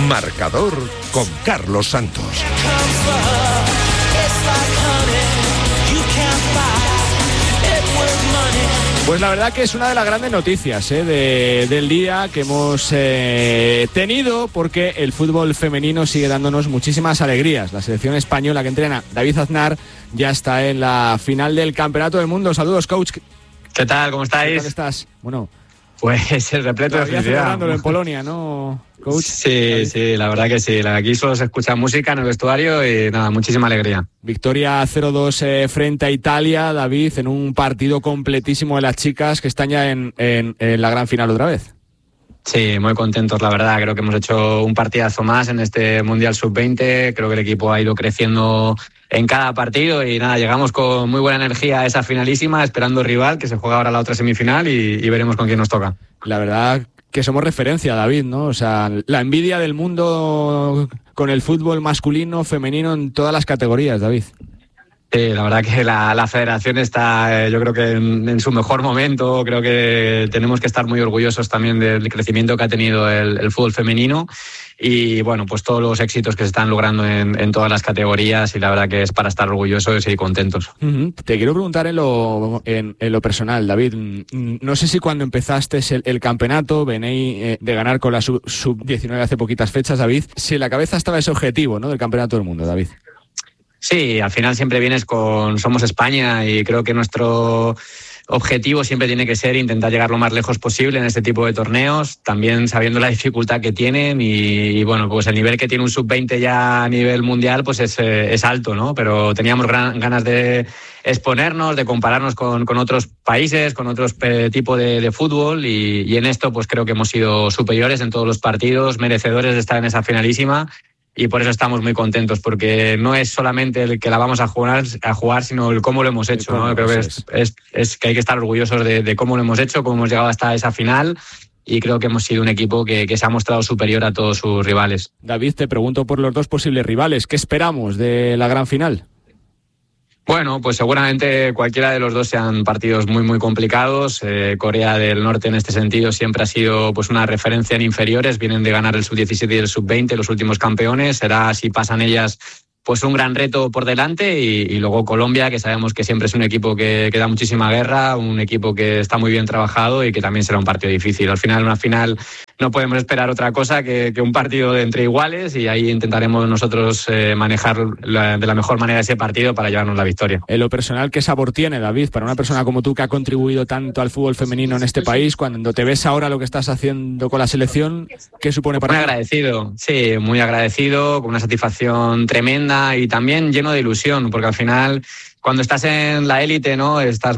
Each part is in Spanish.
Marcador con Carlos Santos. Pues la verdad que es una de las grandes noticias del día que hemos tenido, porque el fútbol femenino sigue dándonos muchísimas alegrías. La selección española que entrena David Aznar ya está en la final del Campeonato del Mundo. Saludos, coach. ¿Qué tal? ¿Cómo estáis? ¿Qué tal estás? Bueno, pues el repleto de felicidad. Celebrándolo en Polonia, ¿no, coach? Sí, la verdad que sí. Aquí solo se escucha música en el vestuario y nada, muchísima alegría. Victoria 0-2 frente a Italia, David, en un partido completísimo de las chicas que están ya en la gran final otra vez. Sí, muy contentos, la verdad. Creo que hemos hecho un partidazo más en este Mundial Sub-20. Creo que el equipo ha ido creciendo en cada partido y nada, llegamos con muy buena energía a esa finalísima, esperando rival, que se juega ahora la otra semifinal y veremos con quién nos toca. La verdad que somos referencia, David, ¿no? O sea, la envidia del mundo con el fútbol masculino, femenino, en todas las categorías, David. Sí, la verdad que la federación está, yo creo que en su mejor momento. Creo que tenemos que estar muy orgullosos también del crecimiento que ha tenido el fútbol femenino y, bueno, pues todos los éxitos que se están logrando en todas las categorías, y la verdad que es para estar orgullosos y contentos. Te quiero preguntar en lo personal, David. No sé si cuando empezaste el campeonato, venéis de ganar con la sub-19 hace poquitas fechas, David, si en la cabeza estaba ese objetivo, ¿no?, del Campeonato del Mundo, David. Sí, al final siempre vienes con somos España y creo que nuestro objetivo siempre tiene que ser intentar llegar lo más lejos posible en este tipo de torneos, también sabiendo la dificultad que tienen y bueno, pues el nivel que tiene un sub-20 ya a nivel mundial pues es alto, ¿no? Pero teníamos ganas de exponernos, de compararnos con otros países, con otros tipos de fútbol y en esto pues creo que hemos sido superiores en todos los partidos, merecedores de estar en esa finalísima. Y por eso estamos muy contentos, porque no es solamente el que la vamos a jugar, sino el cómo lo hemos hecho, ¿no? Creo que es que hay que estar orgullosos de cómo lo hemos hecho, cómo hemos llegado hasta esa final, y creo que hemos sido un equipo que se ha mostrado superior a todos sus rivales. David, te pregunto por los dos posibles rivales. ¿Qué esperamos de la gran final? Bueno, pues seguramente cualquiera de los dos sean partidos muy, muy complicados. Corea del Norte en este sentido siempre ha sido pues una referencia en inferiores. Vienen de ganar el sub-17 y el sub-20, los últimos campeones. Será, si pasan ellas, pues un gran reto por delante. Y luego Colombia, que sabemos que siempre es un equipo que da muchísima guerra, un equipo que está muy bien trabajado y que también será un partido difícil. Al final, una final, no podemos esperar otra cosa que un partido entre iguales, y ahí intentaremos nosotros manejar de la mejor manera ese partido para llevarnos la victoria. En lo personal, ¿qué sabor tiene, David, para una persona como tú que ha contribuido tanto al fútbol femenino en este país? Cuando te ves ahora lo que estás haciendo con la selección, ¿qué supone para ti? Muy agradecido, sí, muy agradecido, con una satisfacción tremenda y también lleno de ilusión, porque al final, cuando estás en la élite, ¿no?,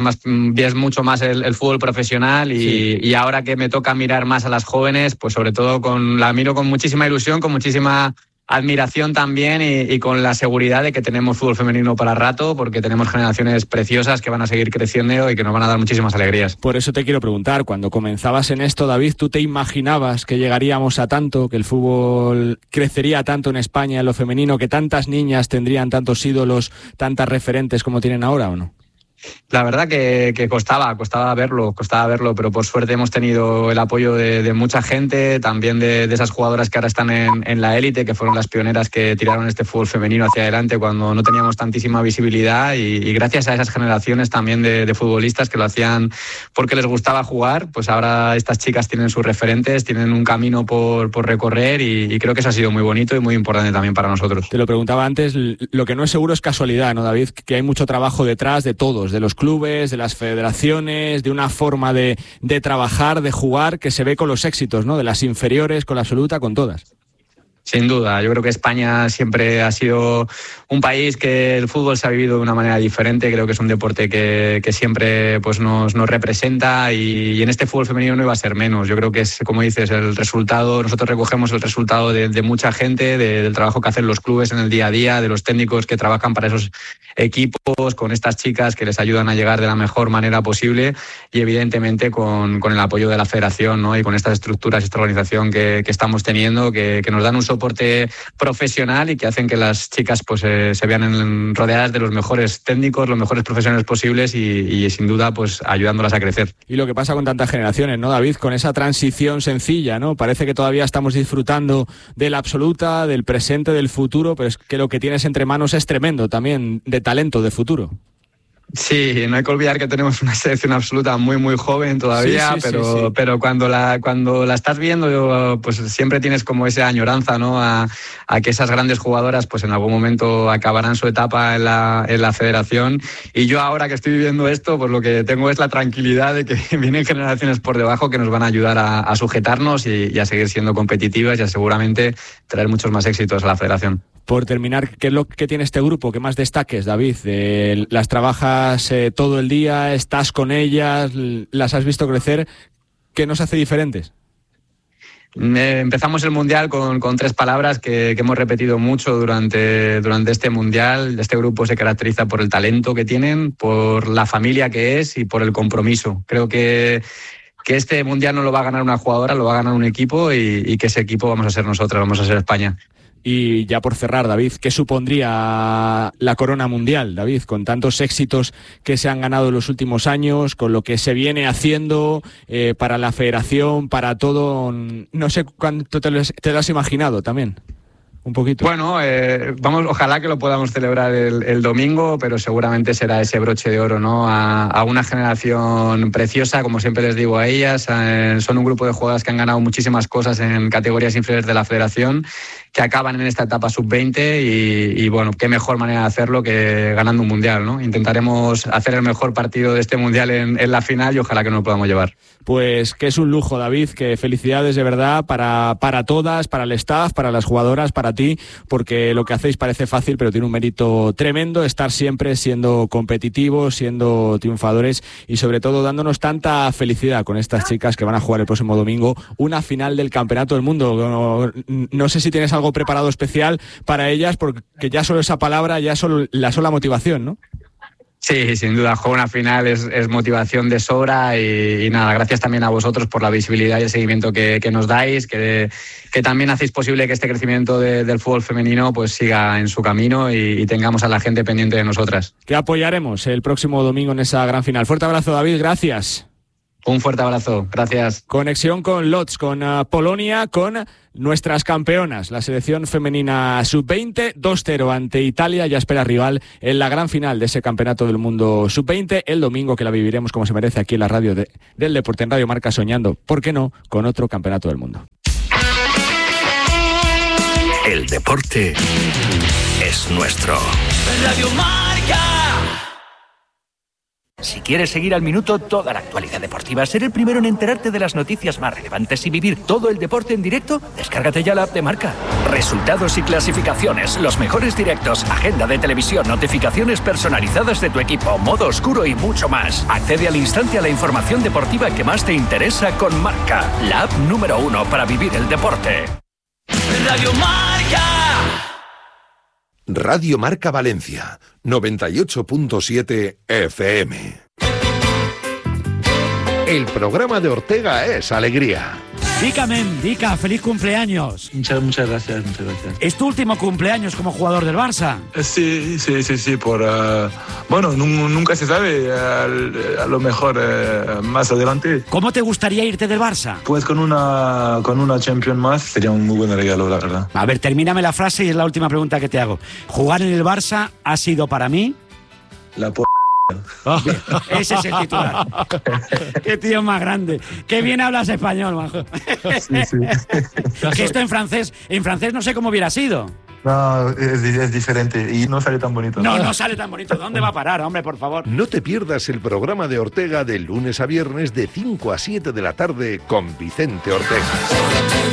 ves mucho más el fútbol profesional y ahora que me toca mirar más a las jóvenes, pues sobre todo la miro con muchísima ilusión, con muchísima admiración también y con la seguridad de que tenemos fútbol femenino para rato, porque tenemos generaciones preciosas que van a seguir creciendo y que nos van a dar muchísimas alegrías. Por eso te quiero preguntar, cuando comenzabas en esto, David, ¿tú te imaginabas que llegaríamos a tanto, que el fútbol crecería tanto en España en lo femenino, que tantas niñas tendrían tantos ídolos, tantas referentes como tienen ahora, o no? La verdad que costaba verlo, pero por suerte hemos tenido el apoyo de mucha gente, también de esas jugadoras que ahora están en la élite, que fueron las pioneras que tiraron este fútbol femenino hacia adelante cuando no teníamos tantísima visibilidad, y gracias a esas generaciones también de futbolistas que lo hacían porque les gustaba jugar, pues ahora estas chicas tienen sus referentes, tienen un camino por recorrer y creo que eso ha sido muy bonito y muy importante también para nosotros. Te lo preguntaba antes, lo que no es seguro es casualidad, ¿no, David? Que hay mucho trabajo detrás de todos, de los clubes, de las federaciones, de una forma de trabajar, de jugar, que se ve con los éxitos, ¿no?, de las inferiores, con la absoluta, con todas. Sin duda, yo creo que España siempre ha sido un país que el fútbol se ha vivido de una manera diferente. Creo que es un deporte que siempre pues nos representa y en este fútbol femenino no iba a ser menos. Yo creo que es, como dices, el resultado, nosotros recogemos el resultado de mucha gente, del trabajo que hacen los clubes en el día a día, de los técnicos que trabajan para esos equipos, con estas chicas que les ayudan a llegar de la mejor manera posible y evidentemente con el apoyo de la federación, ¿no?, y con estas estructuras y esta organización que estamos teniendo, que nos dan un soporte profesional y que hacen que las chicas pues se vean rodeadas de los mejores técnicos, los mejores profesionales posibles y sin duda pues ayudándolas a crecer. Y lo que pasa con tantas generaciones, ¿no, David? Con esa transición sencilla, ¿no? Parece que todavía estamos disfrutando de la absoluta, del presente, del futuro, pero es que lo que tienes entre manos es tremendo también, de talento, de futuro. Sí, no hay que olvidar que tenemos una selección absoluta muy muy joven todavía, sí. Pero cuando la estás viendo, pues siempre tienes como esa añoranza, ¿no? A que esas grandes jugadoras pues en algún momento acabarán su etapa en la federación. Y yo ahora que estoy viviendo esto, pues lo que tengo es la tranquilidad de que vienen generaciones por debajo que nos van a ayudar a sujetarnos y a seguir siendo competitivas y a seguramente traer muchos más éxitos a la federación. Por terminar, ¿qué es lo que tiene este grupo? ¿Qué más destaques, David? ¿Las trabajas todo el día? ¿Estás con ellas? ¿Las has visto crecer? ¿Qué nos hace diferentes? Empezamos el Mundial con 3 palabras que hemos repetido mucho durante este Mundial. Este grupo se caracteriza por el talento que tienen, por la familia que es y por el compromiso. Creo que este Mundial no lo va a ganar una jugadora, lo va a ganar un equipo y que ese equipo vamos a ser nosotros, vamos a ser España. Y ya por cerrar, David, ¿qué supondría la corona mundial, David? Con tantos éxitos que se han ganado en los últimos años, con lo que se viene haciendo para la federación, para todo. No sé cuánto te lo has imaginado también. Un poquito. Bueno, ojalá que lo podamos celebrar el domingo, pero seguramente será ese broche de oro, ¿no? A una generación preciosa, como siempre les digo a ellas. Son un grupo de jugadoras que han ganado muchísimas cosas en categorías inferiores de la federación, que acaban en esta etapa sub-20 y bueno, qué mejor manera de hacerlo que ganando un mundial, ¿no? Intentaremos hacer el mejor partido de este mundial en la final y ojalá que nos lo podamos llevar. Pues que es un lujo, David, que felicidades de verdad para todas, para el staff, para las jugadoras, para ti, porque lo que hacéis parece fácil, pero tiene un mérito tremendo estar siempre siendo competitivos, siendo triunfadores y sobre todo dándonos tanta felicidad con estas chicas que van a jugar el próximo domingo una final del Campeonato del Mundo. No sé si tienes algo preparado especial para ellas, porque ya solo esa palabra, ya solo la sola motivación, ¿no? Sí, sin duda, jugar una final es motivación de sobra y nada, gracias también a vosotros por la visibilidad y el seguimiento que nos dais, que también hacéis posible que este crecimiento del fútbol femenino pues siga en su camino y tengamos a la gente pendiente de nosotras. Que apoyaremos el próximo domingo en esa gran final. Fuerte abrazo, David, gracias. Un fuerte abrazo, gracias. Conexión con Lodz, con Polonia, con nuestras campeonas. La selección femenina sub-20, 2-0 ante Italia, ya espera rival en la gran final de ese Campeonato del Mundo sub-20, el domingo, que la viviremos como se merece aquí en la radio del Deporte, en Radio Marca, soñando, ¿por qué no?, con otro Campeonato del Mundo. El deporte es nuestro. Radio Marca. Si quieres seguir al minuto toda la actualidad deportiva, ser el primero en enterarte de las noticias más relevantes y vivir todo el deporte en directo, descárgate ya la app de Marca. Resultados y clasificaciones, los mejores directos, agenda de televisión, notificaciones personalizadas de tu equipo, modo oscuro y mucho más. Accede al instante a la información deportiva que más te interesa con Marca, la app número 1 para vivir el deporte. Radio Marca. Radio Marca Valencia, 98.7 FM. El programa de Ortega es alegría. Dica, feliz cumpleaños. Muchas gracias. ¿Es tu último cumpleaños como jugador del Barça? Sí, bueno, nunca se sabe, a lo mejor más adelante. ¿Cómo te gustaría irte del Barça? Pues con una Champions más sería un muy buen regalo, la verdad. A ver, termíname la frase y es la última pregunta que te hago. Jugar en el Barça ha sido para mí... La Ese es el titular. Qué tío más grande. Qué bien hablas español, majo. Sí. Que esto en francés no sé cómo hubiera sido. No, es diferente y no sale tan bonito. No sale tan bonito. ¿Dónde va a parar, hombre, por favor? No te pierdas el programa de Ortega de lunes a viernes de 5 a 7 de la tarde con Vicente Ortega.